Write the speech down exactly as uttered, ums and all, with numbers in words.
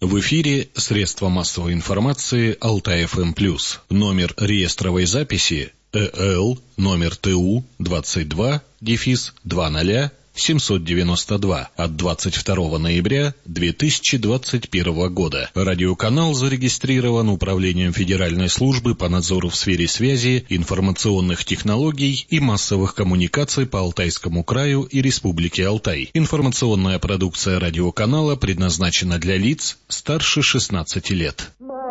В эфире средства массовой информации Алтай-эф эм плюс. Номер реестровой записи э эл номер тэ у двадцать два дефис двадцать семьсот девяносто два от двадцать второго ноября две тысячи двадцать первого года. Радиоканал зарегистрирован Управлением Федеральной службы по надзору в сфере связи, информационных технологий и массовых коммуникаций по Алтайскому краю и Республике Алтай. Информационная продукция радиоканала предназначена для лиц старше шестнадцати лет.